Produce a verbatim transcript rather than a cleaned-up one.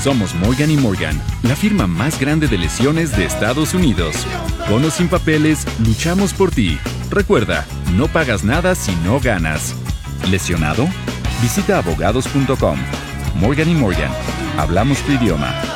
Somos Morgan y Morgan, la firma más grande de lesiones de Estados Unidos. Con o sin papeles, luchamos por ti. Recuerda, no pagas nada si no ganas. ¿Lesionado? Visita abogados punto com. Morgan y Morgan. Hablamos tu idioma.